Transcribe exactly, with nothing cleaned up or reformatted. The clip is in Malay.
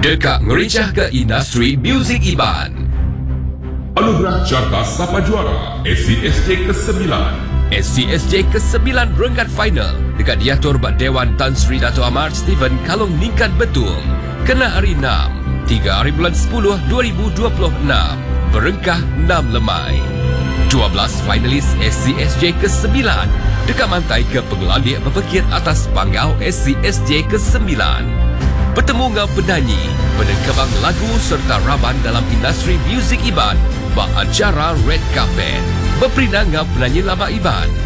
Dekak ngerincah ke industri muzik Iban. Anugerah Carta Sapa Juara S C S J kesembilan. S C S J kesembilan renggat final dekat diatur bak Dewan Tan Sri Dato' Ahmad Stephen Kalong Ningkat Betul. Kena hari enam, tiga hari bulan sepuluh dua ribu dua puluh enam. Berengkah enam lemai. dua belas finalis S C S J kesembilan dekat mantai ke pengelandik berpekir atas panggau S C S J kesembilan. Bertemu dengan penyanyi, penengkebang lagu serta raban dalam industri muzik Iban bak acara Red Carpet. Berperindah dengan penyanyi lama Iban